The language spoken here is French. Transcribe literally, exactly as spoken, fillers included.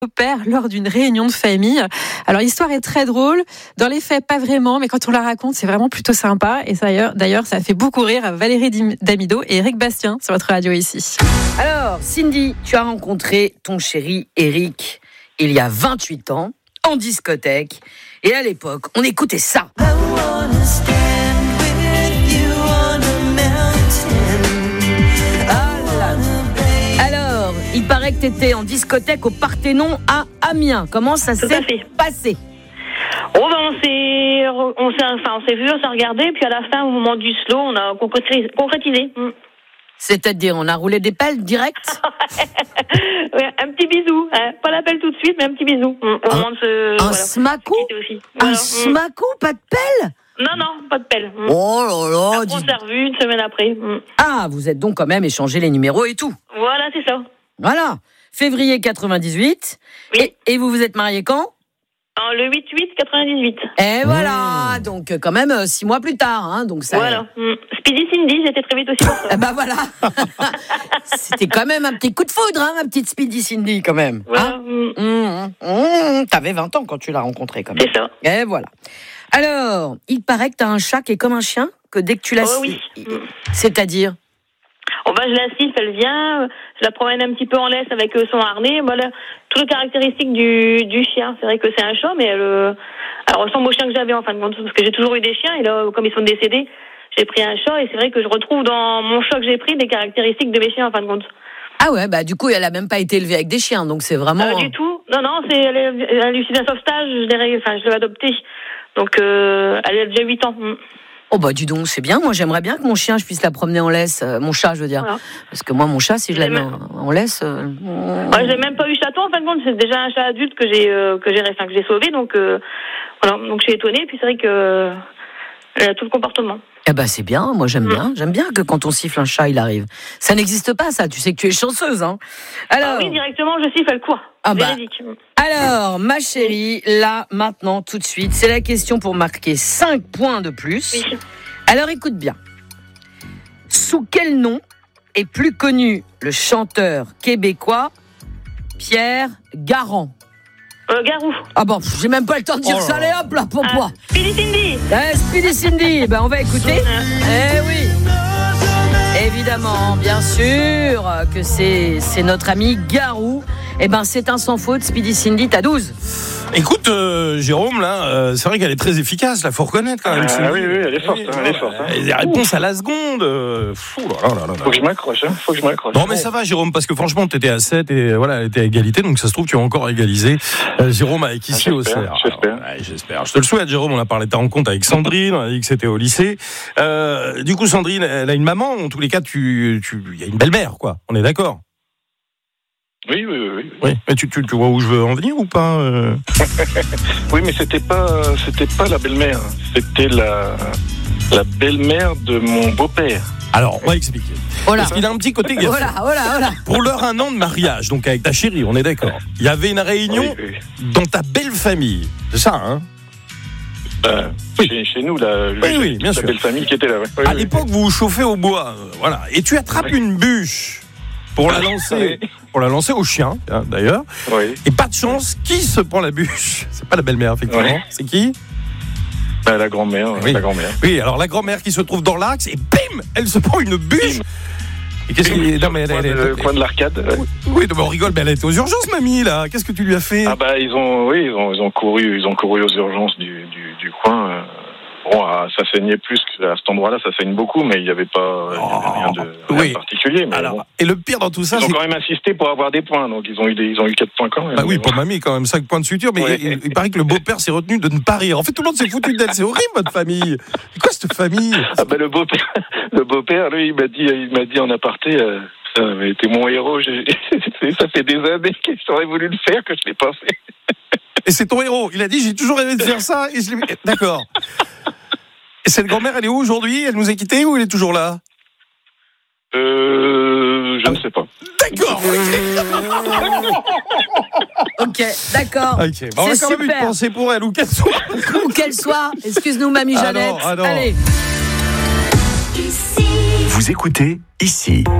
père lors d'une réunion de famille. Alors l'histoire est très drôle, dans les faits pas vraiment, mais quand on la raconte c'est vraiment plutôt sympa et ça, d'ailleurs ça fait beaucoup rire à Valérie Damido et Eric Bastien sur votre radio ici. Alors Cindy, tu as rencontré ton chéri Eric il y a vingt-huit ans en discothèque et à l'époque on écoutait ça. Il paraît que tu étais en discothèque au Parthénon à Amiens. Comment ça Tout s'est passé ? Oh ben on s'est, on s'est, enfin on s'est vu, on s'est regardé, puis à la fin, au moment du slow, on a concrétisé. concrétisé. C'est-à-dire, on a roulé des pelles direct ? Ouais, un petit bisou, hein. Pas l'appel tout de suite, mais un petit bisou. Au un moment de se, un voilà, smacou aussi. Un Voilà. smacou, pas de pelle ? Non, non, pas de pelle. Oh là là Après, on s'est revus une semaine après. Ah, vous êtes donc quand même échangé les numéros et tout. Voilà, c'est ça. Voilà. Février quatre-vingt-dix-huit. Oui. Et, et vous vous êtes mariés quand ? En le huit huit quatre-vingt-dix-huit. Et voilà. Donc quand même euh, six mois plus tard. Hein, donc ça... Voilà. Mmh. Speedy Cindy, j'étais très vite aussi pour ça. Eh ben voilà. C'était quand même un petit coup de foudre, hein, ma petite Speedy Cindy, quand même. Voilà. Hein mmh. mmh, mmh, T'avais vingt ans quand tu l'as rencontré, quand même. C'est ça. Et voilà. Alors, il paraît que t'as un chat qui est comme un chien, que dès que tu la... Oh oui. C'est-à-dire ? Oh ben, je la siffle, elle vient, je la promène un petit peu en laisse avec son harnais. Voilà, toutes les caractéristiques du, du chien. C'est vrai que c'est un chat, mais elle, elle ressemble au chien que j'avais en fin de compte, parce que j'ai toujours eu des chiens, et là, comme ils sont décédés, j'ai pris un chat, et c'est vrai que je retrouve dans mon chat que j'ai pris des caractéristiques de mes chiens en fin de compte. Ah ouais, bah du coup, elle a même pas été élevée avec des chiens, donc c'est vraiment... Euh, du tout, non, non, c'est, elle, est, elle est issue d'un sauvetage, je l'ai, enfin, je l'ai adoptée, donc euh, elle a déjà huit ans. Oh bah dis donc, c'est bien. Moi, j'aimerais bien que mon chien, je puisse la promener en laisse. Euh, mon chat, je veux dire. Voilà. Parce que moi, mon chat, si je la mets en, en laisse... Euh... Ouais, j'ai même pas eu chaton, en fin de compte. C'est déjà un chat adulte que j'ai, euh, que j'ai, enfin, que j'ai sauvé. Donc, euh, voilà. Donc, je suis étonnée. Puis c'est vrai que euh, elle a tout le comportement. Eh ben, c'est bien. Moi, j'aime mmh. bien. J'aime bien que quand on siffle un chat, il arrive. Ça n'existe pas, ça. Tu sais que tu es chanceuse, hein. Alors... Ah oui, directement, je siffle, elle court. Ah bah. Alors, ma chérie, là, maintenant, tout de suite, c'est la question pour marquer cinq points de plus. Oui. Alors, écoute bien. Sous quel nom est plus connu le chanteur québécois Pierre Garand ? Euh, Garou. Ah bon, j'ai même pas le temps de dire oh ça, allez hop là, pour ah, moi. Speedy Cindy. Eh, Speedy Cindy, ben on va écouter. Eh oui. Évidemment, bien sûr que c'est, c'est notre ami Garou. Eh ben, c'est un sans faute. Speedy Cindy, t'as douze. Écoute, euh, Jérôme, là, euh, c'est vrai qu'elle est très efficace, là, faut reconnaître quand même. Ah oui, oui, elle est forte, oui, elle est forte. Hein. Les réponses à la seconde. Euh, fou, là, là, là, là. Faut que je m'accroche, hein, faut que je m'accroche. Non, mais ça va, Jérôme, parce que franchement, t'étais à sept et voilà, elle était à égalité, donc ça se trouve, tu as encore égalisé. Euh, Jérôme avec ici ah, au C R. J'espère. Ouais, j'espère. Je te le souhaite, Jérôme. On a parlé de ta rencontre avec Sandrine, on a dit que c'était au lycée. Euh, du coup, Sandrine, elle a une maman. En tous les cas, tu, tu, il y a une belle-mère, quoi. On est d'accord? Oui, oui, oui, oui. Oui, mais tu, tu, tu vois où je veux en venir ou pas euh... Oui, mais c'était pas, c'était pas la belle-mère, c'était la, la belle-mère de mon beau-père. Alors, on va expliquer. Voilà. Parce qu'il a un petit côté gaffé. Voilà, voilà, voilà. Pour leur un an de mariage, donc avec ta chérie, on est d'accord. Il y avait une réunion oui, oui. dans ta belle famille. C'est ça, hein? Euh, oui. chez, chez nous, la, oui, oui, bien la sûr. belle famille qui était là. Ouais. Oui, à oui, l'époque, oui. vous vous chauffez au bois, euh, voilà. Et tu attrapes oui. une bûche pour la lancer, oui. pour la lancer au chien, hein, d'ailleurs. Oui. Et pas de chance, qui se prend la bûche? C'est pas la belle-mère, effectivement. Oui. C'est qui? Bah, la grand-mère, oui. la grand-mère. Oui, alors la grand-mère qui se trouve dans l'axe et bim, elle se prend une bûche. Bim. Et qu'est-ce qu'il est non mais elle, elle, elle, le coin de l'arcade. Oui, oui non, mais on rigole, mais elle était aux urgences, mamie là. Qu'est-ce que tu lui as fait? Ah bah ils ont, oui, ils ont, ils ont couru, ils ont couru aux urgences du, du, du coin. Euh... Bon, ça saignait plus qu'à cet endroit-là, ça saigne beaucoup, mais il n'y avait pas il y avait rien de, rien oui. de particulier. Mais alors, bon. Et le pire dans tout ça, ils ont c'est quand même insisté pour avoir des points, donc ils ont eu des, ils ont eu quatre points quand même. Bah oui, bon. pour mamie, quand même cinq points de suture, mais ouais. il, il paraît que le beau-père s'est retenu de ne pas rire. En fait, tout le monde s'est foutu d'elle. C'est horrible, votre famille. C'est quoi cette famille? Ah bah le beau-père, le beau-père, lui, il m'a dit, il m'a dit en aparté. Euh, ça avait été mon héros. J'ai, ça fait des années que j'aurais voulu le faire, que je l'ai pas fait. Et c'est ton héros. Il a dit, j'ai toujours rêvé de faire ça, et je l'ai. D'accord. Et cette grand-mère, elle est où aujourd'hui? Elle nous a quittés ou elle est toujours là? Euh, je ah, ne sais pas. D'accord. Ok, d'accord. Okay. Bon, on a quand même une pensée pour elle, où qu'elle soit. Où qu'elle soit. Excuse-nous, mamie Jeannette. Ah non, ah non. Allez. Vous écoutez ici.